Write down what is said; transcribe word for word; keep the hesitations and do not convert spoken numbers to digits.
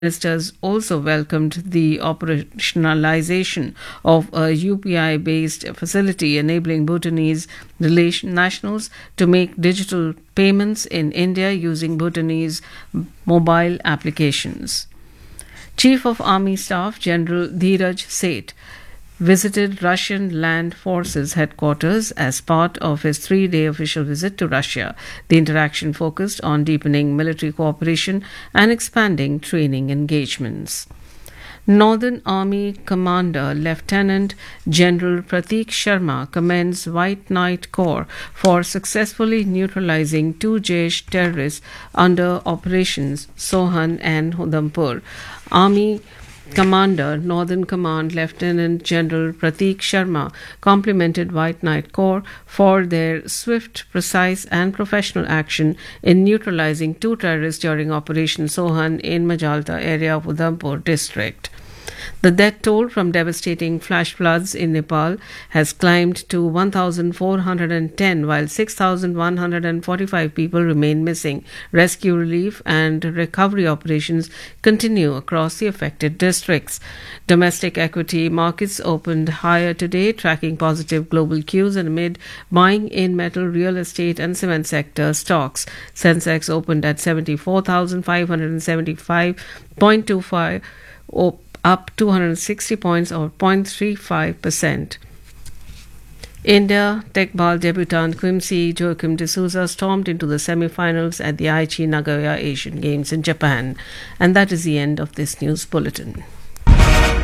Ministers also welcomed the operationalization of a U P I-based facility enabling Bhutanese relation nationals to make digital payments in India using Bhutanese mobile applications. Chief of Army Staff General Dheeraj Seth visited Russian Land Forces headquarters as part of his three-day official visit to Russia. The interaction focused on deepening military cooperation and expanding training engagements. Northern Army Commander Lieutenant General Prateek Sharma commends White Knight Corps for successfully neutralizing two Jaish terrorists under Operations Sohan and Udhampur. Army Commander, Northern Command Lieutenant General Prateek Sharma complimented White Knight Corps for their swift, precise and professional action in neutralizing two terrorists during Operation Sohan in Majalta area of Udhampur district. The death toll from devastating flash floods in Nepal has climbed to one thousand four hundred ten, while six thousand one hundred forty-five people remain missing. Rescue, relief and recovery operations continue across the affected districts. Domestic equity markets opened higher today, tracking positive global cues and amid buying in metal, real estate and cement sector stocks. Sensex opened at seventy-four thousand five hundred seventy-five point two five, up two hundred sixty points or zero point three five percent. India Tekbal debutant Quimsi Joachim D'Souza stormed into the semi-finals at the Aichi Nagoya Asian Games in Japan. And that is the end of this news bulletin.